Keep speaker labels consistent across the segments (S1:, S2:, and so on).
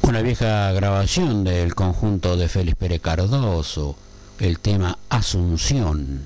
S1: Una vieja grabación del conjunto de Félix Pérez Cardoso, el tema Asunción.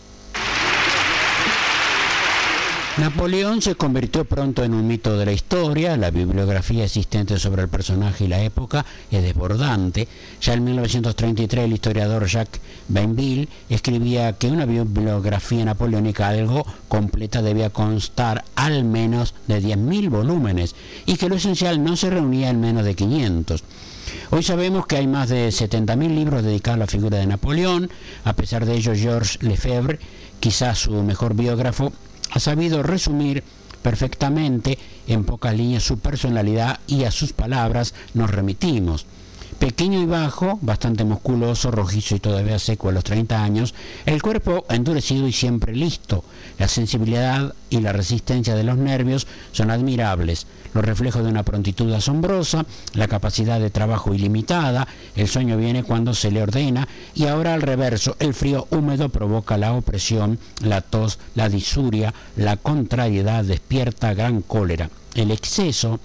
S1: Napoleón se convirtió pronto en un mito de la historia. La bibliografía existente sobre el personaje y la época es desbordante. Ya en 1933 el historiador Jacques Bainville escribía que una bibliografía napoleónica algo completa debía constar al menos de 10.000 volúmenes y que lo esencial no se reunía en menos de 500. Hoy sabemos que hay más de 70.000 libros dedicados a la figura de Napoleón. A pesar de ello, Georges Lefebvre, quizás su mejor biógrafo, ha sabido resumir perfectamente en pocas líneas su personalidad y a sus palabras nos remitimos. Pequeño y bajo, bastante musculoso, rojizo y todavía seco a los 30 años, el cuerpo endurecido y siempre listo. La sensibilidad y la resistencia de los nervios son admirables. Los reflejos de una prontitud asombrosa, la capacidad de trabajo ilimitada, el sueño viene cuando se le ordena y ahora al reverso, el frío húmedo provoca la opresión, la tos, la disuria, la contrariedad despierta gran cólera. El exceso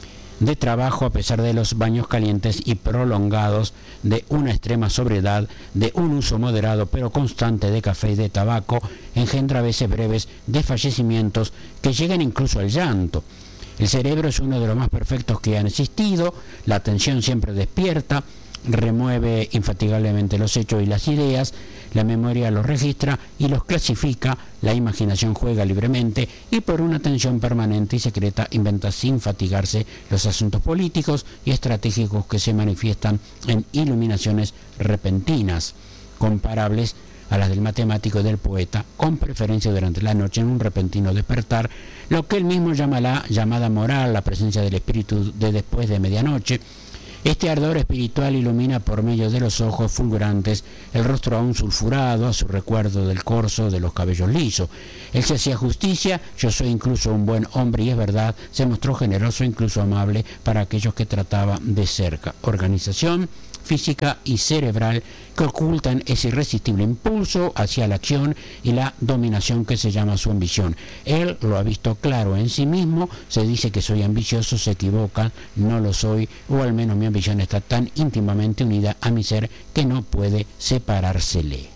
S1: de trabajo a pesar de los baños calientes y prolongados, de una extrema sobriedad, de un uso moderado pero constante de café y de tabaco, engendra a veces breves desfallecimientos que llegan incluso al llanto. El cerebro es uno de los más perfectos que han existido, la atención siempre despierta, remueve infatigablemente los hechos y las ideas, la memoria los registra y los clasifica, la imaginación juega libremente y por una atención permanente y secreta inventa sin fatigarse los asuntos políticos y estratégicos que se manifiestan en iluminaciones repentinas, comparables a las del matemático y del poeta, con preferencia durante la noche en un repentino despertar, lo que él mismo llama la llamada moral, la presencia del espíritu de después de medianoche. Este ardor espiritual ilumina por medio de los ojos fulgurantes el rostro aún sulfurado, a su recuerdo del corso de los cabellos lisos. Él se hacía justicia, yo soy incluso un buen hombre y es verdad, se mostró generoso, incluso amable para aquellos que trataba de cerca. Organización física y cerebral que ocultan ese irresistible impulso hacia la acción y la dominación que se llama su ambición. Él lo ha visto claro en sí mismo, se dice que soy ambicioso, se equivoca, no lo soy, o al menos mi ambición está tan íntimamente unida a mi ser que no puede separársele.